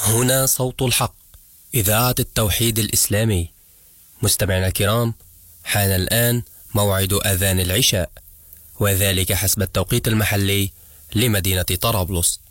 هنا صوت الحق، إذاعة التوحيد الإسلامي. مستمعينا الكرام، حان الآن موعد أذان العشاء، وذلك حسب التوقيت المحلي لمدينة طرابلس.